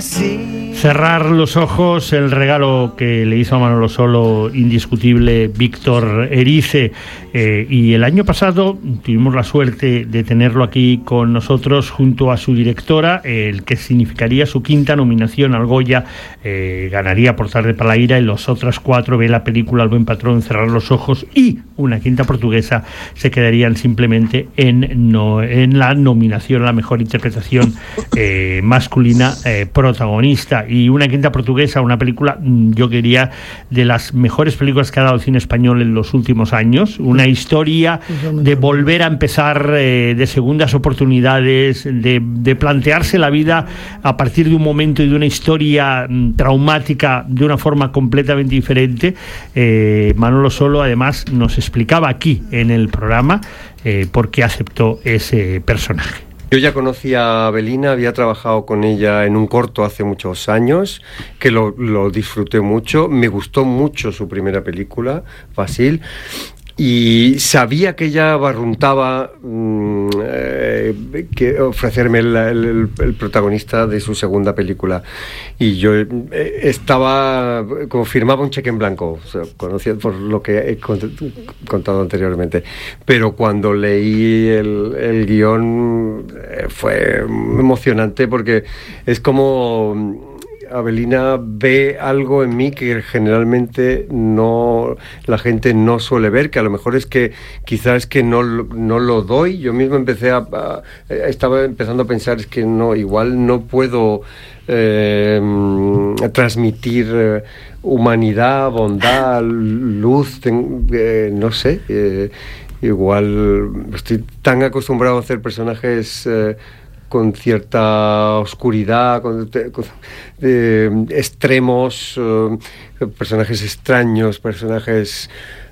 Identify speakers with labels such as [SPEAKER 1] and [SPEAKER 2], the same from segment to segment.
[SPEAKER 1] Cerrar los ojos, el regalo que le hizo a Manolo Solo, indiscutible, Víctor Erice. Y el año pasado tuvimos la suerte de tenerlo aquí con nosotros junto a su directora, el que significaría su quinta nominación al Goya. Ganaría Por tarde para la ira, y los otras 4, Ve la película, El buen patrón, Cerrar los ojos y una quinta portuguesa, se quedarían simplemente en la nominación a la mejor interpretación masculina protagonista. Y una quinta portuguesa, una película, yo diría, de las mejores películas que ha dado el cine español en los últimos años. Una historia de volver a empezar, de segundas oportunidades, de plantearse la vida a partir de un momento y de una historia traumática de una forma completamente diferente. Manolo Solo, además, nos explicaba aquí en el programa por qué aceptó ese personaje.
[SPEAKER 2] Yo ya conocía a Avelina, había trabajado con ella en un corto hace muchos años, que lo disfruté mucho. Me gustó mucho su primera película, Fácil, y sabía que ella barruntaba que ofrecerme el protagonista de su segunda película, y yo estaba como firmaba un cheque en blanco, o sea, conocía por lo que he contado anteriormente, pero cuando leí el guión fue emocionante, porque es como Avelina ve algo en mí que generalmente la gente no suele ver, que a lo mejor es que quizás que no lo doy. Yo mismo estaba empezando a pensar, es que igual no puedo transmitir humanidad, bondad, luz, no sé, igual estoy tan acostumbrado a hacer personajes con cierta oscuridad, con extremos, personajes extraños, personajes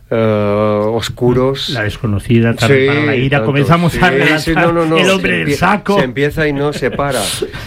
[SPEAKER 2] oscuros.
[SPEAKER 1] La desconocida, tarde para la ira, tanto, comenzamos a relatar el hombre del saco.
[SPEAKER 2] Se empieza y no se para.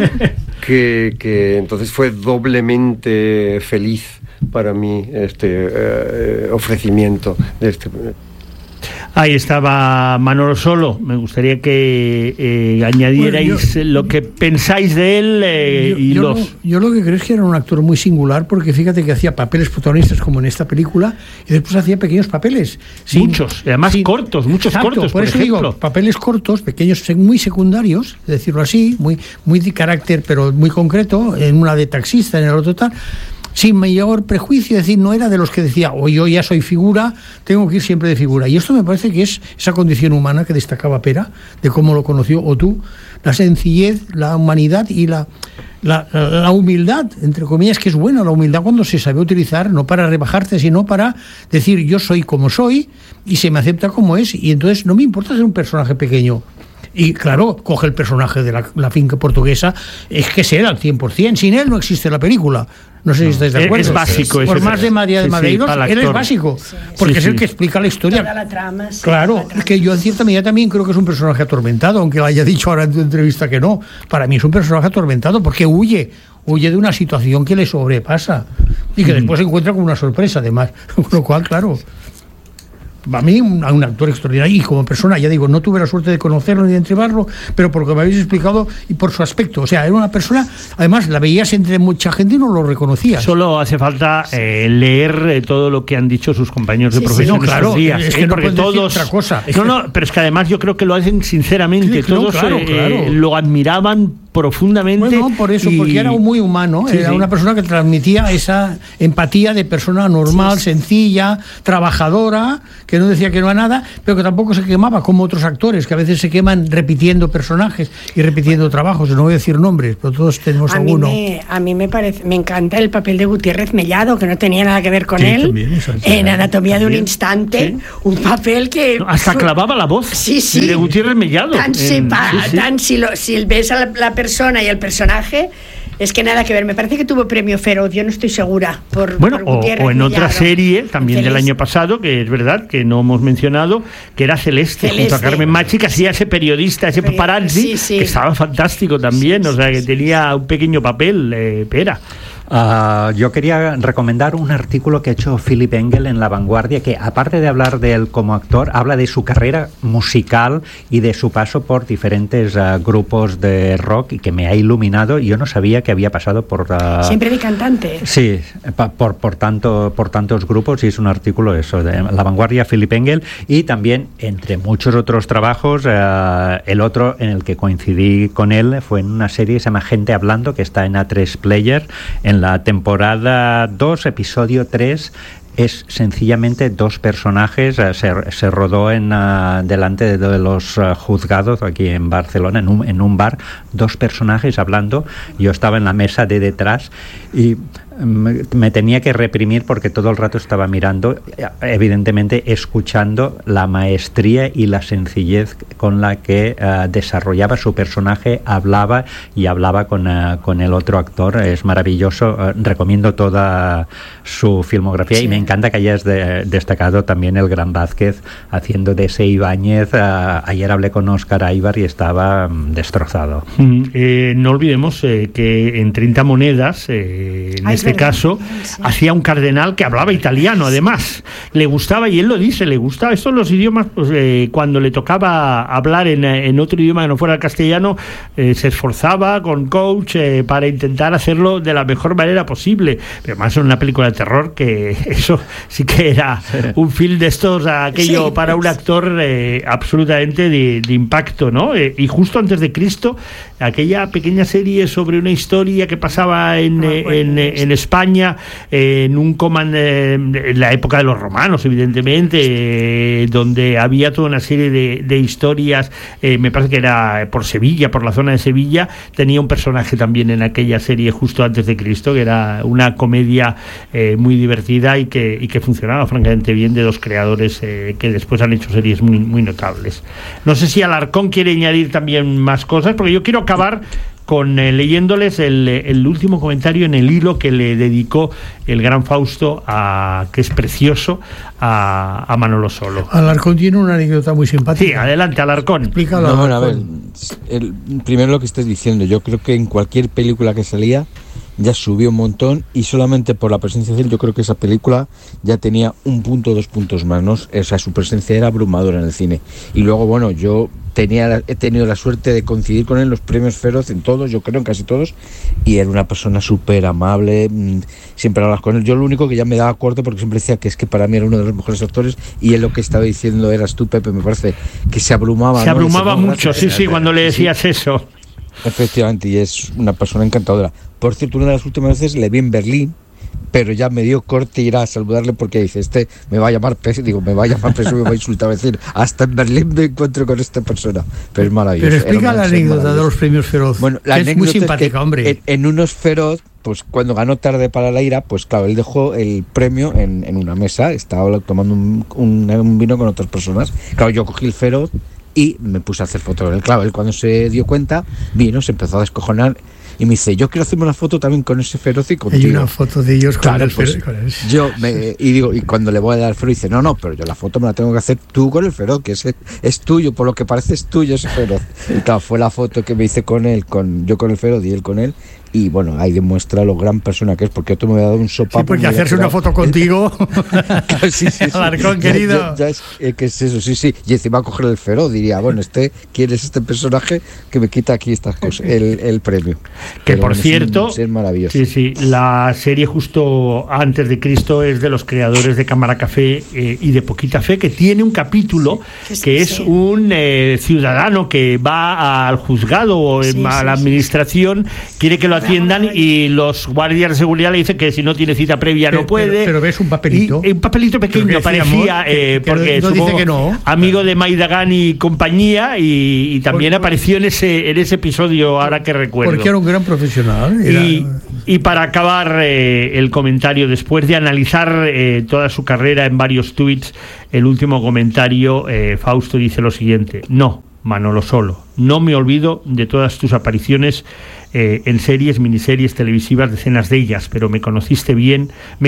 [SPEAKER 2] que entonces fue doblemente feliz para mí este ofrecimiento de este.
[SPEAKER 1] Ahí estaba Manolo Solo. Me gustaría que añadierais lo que pensáis de él.
[SPEAKER 3] Yo lo que creo es que era un actor muy singular, porque fíjate que hacía papeles protagonistas como en esta película, y después hacía pequeños papeles.
[SPEAKER 1] Muchos, además cortos, muchos cortos.
[SPEAKER 3] Por eso ejemplo. Digo, papeles cortos, pequeños, muy secundarios, decirlo así, muy de carácter, pero muy concreto, en una de taxista, en el otro tal. Sin mayor prejuicio, es decir, no era de los que decía, yo ya soy figura, tengo que ir siempre de figura. Y esto me parece que es esa condición humana que destacaba Pera, de cómo lo conoció, o tú, la sencillez, la humanidad y la humildad, entre comillas, que es buena la humildad cuando se sabe utilizar, no para rebajarte, sino para decir, yo soy como soy y se me acepta como es, y entonces no me importa ser un personaje pequeño. Y claro, coge el personaje de la finca portuguesa, es que será al 100%, sin él no existe la película. No sé si estáis de acuerdo.
[SPEAKER 1] Es básico.
[SPEAKER 3] Por más de María de Madeiros, él es básico, porque es el que explica la historia.
[SPEAKER 4] Toda la trama,
[SPEAKER 3] claro, es que yo en cierta medida también creo que es un personaje atormentado, aunque lo haya dicho ahora en tu entrevista que no. Para mí es un personaje atormentado porque huye de una situación que le sobrepasa y que después se encuentra con una sorpresa, además. Con lo cual, claro, a mí un actor extraordinario, y como persona, ya digo, no tuve la suerte de conocerlo ni de entrevistarlo, pero por lo que me habéis explicado y por su aspecto, o sea, era una persona, además la veías entre mucha gente y no lo reconocías.
[SPEAKER 1] Solo hace falta leer todo lo que han dicho sus compañeros de profesión estos días,
[SPEAKER 3] es que no
[SPEAKER 1] porque todos
[SPEAKER 3] otra cosa.
[SPEAKER 1] Pero es que además yo creo que lo hacen sinceramente, todos lo admiraban profundamente.
[SPEAKER 3] Bueno, por eso, porque era muy humano, era una persona que transmitía esa empatía de persona normal, sencilla, trabajadora, que no decía que no a nada, pero que tampoco se quemaba como otros actores, que a veces se queman repitiendo personajes y repitiendo trabajos. No voy a decir nombres, pero todos tenemos alguno.
[SPEAKER 4] A mí me encanta el papel de Gutiérrez Mellado, que no tenía nada que ver con él, también, en Anatomía de un instante, un papel que...
[SPEAKER 1] Hasta clavaba la voz de Gutiérrez Mellado.
[SPEAKER 4] Si ves a la persona y el personaje, es que nada que ver. Me parece que tuvo premio Feroz, yo no estoy segura. Por
[SPEAKER 1] o en otra serie también del año pasado, que es verdad que no hemos mencionado, que era Celeste. Junto a Carmen Machi, que hacía ese periodista, ese paparazzi, que estaba fantástico también, o sea, que tenía un pequeño papel, Pera.
[SPEAKER 5] Yo quería recomendar un artículo que ha hecho Philip Engel en La Vanguardia, que aparte de hablar de él como actor, habla de su carrera musical y de su paso por diferentes grupos de rock, y que me ha iluminado. Yo no sabía que había pasado por...
[SPEAKER 4] Siempre de cantante.
[SPEAKER 5] Sí, por tantos grupos, y es un artículo eso, de La Vanguardia, Philip Engel, y también, entre muchos otros trabajos, el otro en el que coincidí con él fue en una serie que se llama Gente Hablando, que está en A3 Player. En la temporada 2, episodio 3, es sencillamente dos personajes. Se rodó delante de los juzgados aquí en Barcelona, en un bar, dos personajes hablando. Yo estaba en la mesa de detrás y me tenía que reprimir porque todo el rato estaba mirando, evidentemente escuchando la maestría y la sencillez con la que desarrollaba su personaje, hablaba con el otro actor. Es maravilloso. Recomiendo toda su filmografía, sí. Y me encanta que hayas destacado también el Gran Vázquez haciendo de ese Ibáñez. Ayer hablé con Óscar Aybar y estaba destrozado.
[SPEAKER 1] No olvidemos que en 30 monedas, en este caso, sí, hacía un cardenal que hablaba italiano, además. Le gustaba, y él lo dice, le gustaba. Estos los idiomas, pues cuando le tocaba hablar en otro idioma que no fuera el castellano, se esforzaba con coach para intentar hacerlo de la mejor manera posible. Pero más en una película de terror, que eso sí que era un film de estos, aquello sí, para un actor absolutamente de impacto, ¿no? Y justo antes de Cristo, aquella pequeña serie sobre una historia que pasaba en España, en un en la época de los romanos, evidentemente, donde había toda una serie de historias, me parece que era por Sevilla, por la zona de Sevilla. Tenía un personaje también en aquella serie justo antes de Cristo, que era una comedia muy divertida y que funcionaba francamente bien, de dos creadores que después han hecho series muy, muy notables. No sé si Alarcón quiere añadir también más cosas, porque yo quiero acabar con leyéndoles el último comentario en el hilo que le dedicó el gran Fausto, que es precioso, a Manolo Solo.
[SPEAKER 3] Alarcón tiene una anécdota muy simpática.
[SPEAKER 1] Sí, adelante, Alarcón.
[SPEAKER 3] Explícalo.
[SPEAKER 6] No, bueno, a ver, primero lo que estás diciendo, yo creo que en cualquier película que salía ya subió un montón, y solamente por la presencia de él yo creo que esa película ya tenía 1 punto, 2 puntos más, ¿no? O sea, su presencia era abrumadora en el cine. Y luego, bueno, yo he tenido la suerte de coincidir con él en los premios Feroz, en todos, yo creo en casi todos, y era una persona súper amable, siempre hablas con él. Yo lo único que ya me daba corte, porque siempre decía que es que para mí era uno de los mejores actores, y él lo que estaba diciendo eras tú, Pepe, me parece que se abrumaba.
[SPEAKER 1] Se abrumaba mucho, sí, cuando le decías eso.
[SPEAKER 6] Efectivamente, y es una persona encantadora. Por cierto, una de las últimas veces le vi en Berlín, pero ya me dio corte ir a saludarle porque dice, me va a llamar peso, me va a insultar, a decir, hasta en Berlín me encuentro con esta persona. Pero es maravilloso.
[SPEAKER 3] Pero explica la anécdota de los premios Feroz.
[SPEAKER 6] Bueno, la
[SPEAKER 3] anécdota es muy simpática, hombre.
[SPEAKER 6] En unos Feroz, pues cuando ganó Tarde para la Ira, pues claro, él dejó el premio en una mesa, estaba tomando un vino con otras personas. Claro, yo cogí el Feroz y me puse a hacer fotos con él. Claro, él cuando se dio cuenta, vino, se empezó a descojonar y me dice, yo quiero hacerme una foto también con ese Feroz y contigo.
[SPEAKER 3] Hay una foto de ellos con
[SPEAKER 6] claro,
[SPEAKER 3] el
[SPEAKER 6] pues,
[SPEAKER 3] Feroz.
[SPEAKER 6] Y cuando le voy a dar el Feroz, dice, no, pero yo la foto me la tengo que hacer tú con el Feroz, que es tuyo, por lo que parece es tuyo ese Feroz. Y claro, fue la foto que me hice con él, yo con el Feroz y él con él. Y bueno, ahí demuestra lo gran persona que es, porque otro me había dado un sopapo.
[SPEAKER 3] Sí, porque hacerse una foto contigo.
[SPEAKER 6] Claro, sí.
[SPEAKER 3] Alarcón, querido.
[SPEAKER 6] Ya es que es eso, sí. Y encima coger el Feroz, diría, bueno, ¿quién es este personaje que me quita aquí estas cosas, el premio?
[SPEAKER 1] Que por cierto,
[SPEAKER 6] es maravilloso.
[SPEAKER 1] Sí, la serie justo antes de Cristo es de los creadores de Cámara Café y de Poquita Fe, que tiene un capítulo que es un ciudadano que va al juzgado o a la administración, quiere que lo atiendan y los guardias de seguridad le dicen que si no tiene cita previa no puede.
[SPEAKER 3] Pero ves un papelito.
[SPEAKER 1] Un papelito pequeño, parecía, porque
[SPEAKER 3] no dice que no.
[SPEAKER 1] Amigo de Maidagán y compañía, y también apareció en ese episodio, ahora que recuerdo.
[SPEAKER 3] Porque era un gran profesional.
[SPEAKER 1] Y para acabar el comentario, después de analizar toda su carrera en varios tweets, el último comentario, Fausto dice lo siguiente: no, Manolo Solo, no me olvido de todas tus apariciones en series, miniseries televisivas, decenas de ellas, pero me conoces bien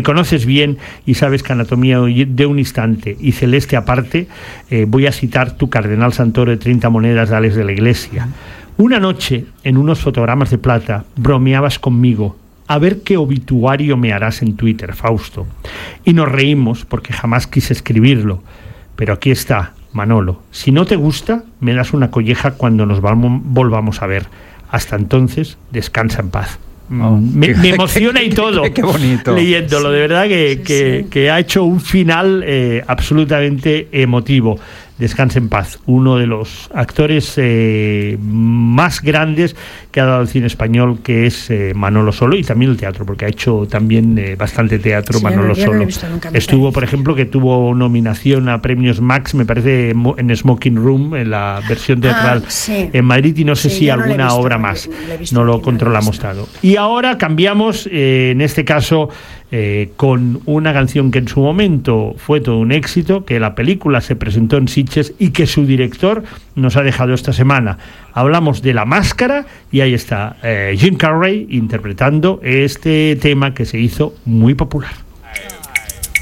[SPEAKER 1] y sabes que Anatomía de un instante y Celeste aparte, voy a citar tu Cardenal Santoro de 30 monedas de Alex de la Iglesia. Una noche, en unos fotogramas de plata, bromeabas conmigo, a ver qué obituario me harás en Twitter, Fausto. Y nos reímos porque jamás quise escribirlo. Pero aquí está, Manolo. Si no te gusta, me das una colleja cuando nos volvamos a ver. Hasta entonces, descansa en paz. Me emociona y todo
[SPEAKER 5] qué bonito
[SPEAKER 1] leyéndolo, de verdad que ha hecho un final absolutamente emotivo. Descanse en paz, uno de los actores más grandes que ha dado el cine español, que es Manolo Solo, y también el teatro, porque ha hecho también bastante teatro. Sí, Manolo Solo estuvo, por ejemplo, que tuvo nominación a premios Max, me parece, en Smoking Room, en la versión teatral en Madrid, y no sé si alguna obra más, no lo controlamos tanto. Y ahora cambiamos, en este caso, con una canción que en su momento fue todo un éxito, que la película se presentó en Sitges y que su director nos ha dejado esta semana. Hablamos de La Máscara y ahí está Jim Carrey interpretando este tema que se hizo muy popular.